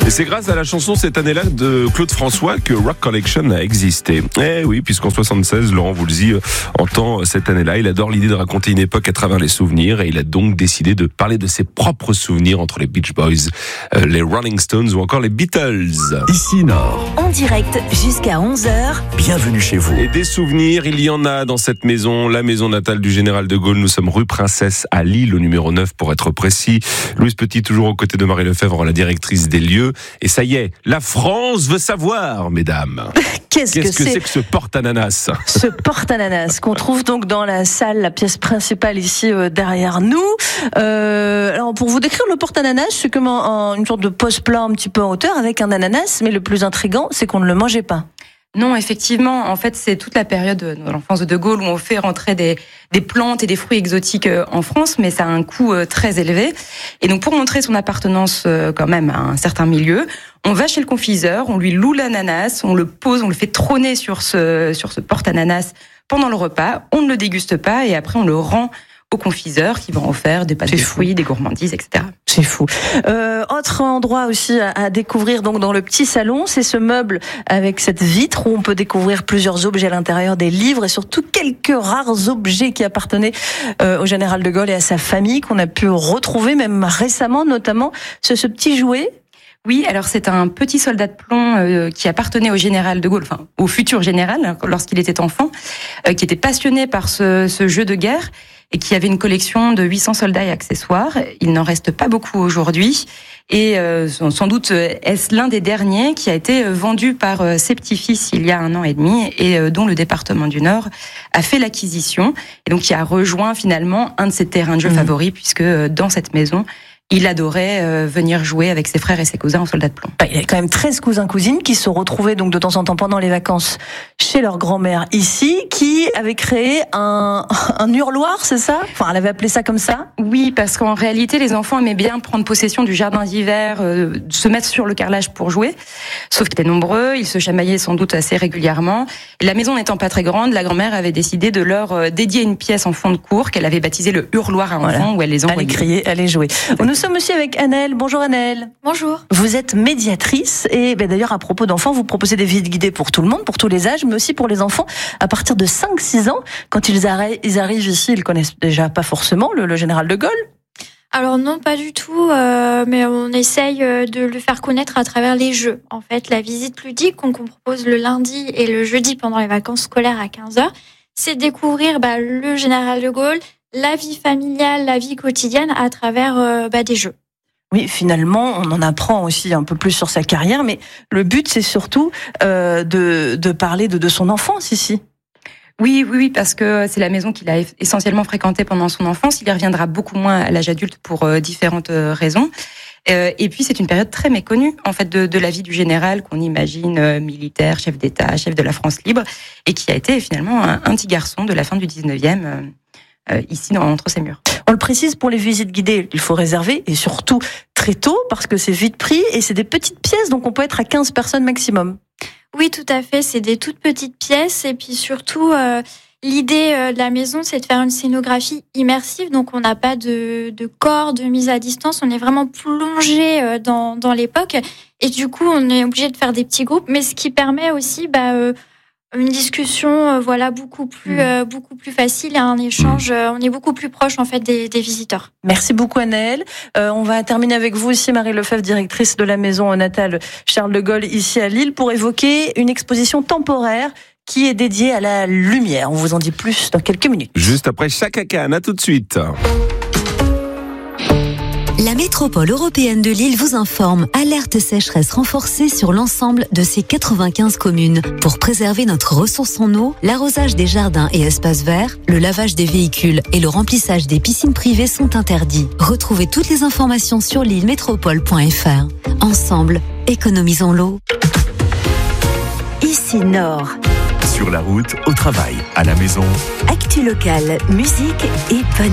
Et c'est grâce à la chanson cette année-là de Claude François que Rock Collection a existé. Eh oui, puisqu'en 76, Laurent Voulzy entend cette année-là. Il adore l'idée de raconter une époque à travers les souvenirs et il a donc décidé de parler de ses propres souvenirs entre les Beach Boys, les Rolling Stones ou encore les Beatles. Ici Nord. En direct jusqu'à 11h. Bienvenue chez vous. Et des souvenirs, il y en a dans cette maison, la maison natale du général de Gaulle. Nous sommes rue Princesse à Lille, au numéro 9 pour être précis. Louise Petit, toujours aux côtés de Marie Lefebvre, la directrice des lieux. Et ça y est, la France veut savoir, mesdames. Qu'est-ce que c'est que ce porte-ananas ? Ce porte-ananas qu'on trouve donc dans la salle, la pièce principale ici derrière nous. Alors pour vous décrire le porte-ananas, c'est comme une sorte de post-plat un petit peu en hauteur avec un ananas, mais le plus intriguant, c'est qu'on ne le mangeait pas. Non, effectivement, en fait, c'est toute la période de l'enfance de De Gaulle où on fait rentrer des plantes et des fruits exotiques en France, mais ça a un coût très élevé. Et donc, pour montrer son appartenance quand même à un certain milieu, on va chez le confiseur, on lui loue l'ananas, on le pose, on le fait trôner sur ce porte-ananas pendant le repas, on ne le déguste pas et après on le rend au confiseur qui va en faire des pâtes de fruits, des gourmandises, etc. C'est fou. Autre endroit aussi à découvrir donc dans le petit salon, c'est ce meuble avec cette vitre où on peut découvrir plusieurs objets à l'intérieur, des livres et surtout quelques rares objets qui appartenaient au général de Gaulle et à sa famille qu'on a pu retrouver même récemment, notamment ce petit jouet. Oui, alors c'est un petit soldat de plomb qui appartenait au général de Gaulle, enfin au futur général lorsqu'il était enfant, qui était passionné par ce jeu de guerre et qui avait une collection de 800 soldats et accessoires. Il n'en reste pas beaucoup aujourd'hui et sans doute est-ce l'un des derniers qui a été vendu par ses petits-fils il y a 1 an et demi et dont le département du Nord a fait l'acquisition et donc qui a rejoint finalement un de ses terrains de jeu favoris puisque dans cette maison, il adorait venir jouer avec ses frères et ses cousins en soldats de plomb. Il y a quand même 13 cousins-cousines qui se retrouvaient donc de temps en temps pendant les vacances chez leur grand-mère ici, qui avait créé un hurloir, c'est ça ? Enfin, elle avait appelé ça comme ça ? Oui, parce qu'en réalité, les enfants aimaient bien prendre possession du jardin d'hiver, se mettre sur le carrelage pour jouer. Sauf qu'ils étaient nombreux, ils se chamaillaient sans doute assez régulièrement. Et la maison n'étant pas très grande, la grand-mère avait décidé de leur dédier une pièce en fond de cour qu'elle avait baptisée le hurloir à enfants, où elle les envoyait. Allez crier, allez jouer. Nous sommes aussi avec Annelle. Bonjour Annelle. Bonjour. Vous êtes médiatrice et d'ailleurs à propos d'enfants, vous proposez des visites guidées pour tout le monde, pour tous les âges, mais aussi pour les enfants à partir de 5-6 ans. Quand ils arrivent ici, ils connaissent déjà pas forcément le général de Gaulle. Alors non, pas du tout, mais on essaye de le faire connaître à travers les jeux. En fait, la visite ludique qu'on propose le lundi et le jeudi pendant les vacances scolaires à 15h, c'est découvrir le général de Gaulle, la vie familiale, la vie quotidienne à travers des jeux. Oui, finalement, on en apprend aussi un peu plus sur sa carrière, mais le but, c'est surtout de parler de son enfance ici. Oui, parce que c'est la maison qu'il a essentiellement fréquentée pendant son enfance. Il y reviendra beaucoup moins à l'âge adulte pour différentes raisons. Et puis, c'est une période très méconnue, en fait, de la vie du général qu'on imagine militaire, chef d'État, chef de la France libre, et qui a été finalement un petit garçon de la fin du 19e, ici, entre ces murs. On le précise, pour les visites guidées, il faut réserver, et surtout très tôt, parce que c'est vite pris, et c'est des petites pièces, donc on peut être à 15 personnes maximum. Oui, tout à fait, c'est des toutes petites pièces, et puis surtout, l'idée de la maison, c'est de faire une scénographie immersive, donc on n'a pas de corps, de mise à distance, on est vraiment plongé dans l'époque, et du coup, on est obligé de faire des petits groupes, mais ce qui permet aussi une discussion beaucoup plus facile et un échange, on est beaucoup plus proche en fait des visiteurs. Merci beaucoup Annelle. On va terminer avec vous aussi Marie Lefebvre, directrice de la maison natale Charles de Gaulle ici à Lille, pour évoquer une exposition temporaire qui est dédiée à la lumière. On vous en dit plus dans quelques minutes. Juste après Chaka Khan, à tout de suite. La métropole européenne de Lille vous informe. Alerte sécheresse renforcée sur l'ensemble de ses 95 communes. Pour préserver notre ressource en eau, l'arrosage des jardins et espaces verts, le lavage des véhicules et le remplissage des piscines privées sont interdits. Retrouvez toutes les informations sur lillemétropole.fr. Ensemble, économisons l'eau. Ici Nord. Sur la route, au travail, à la maison. Actu locale, musique et bonne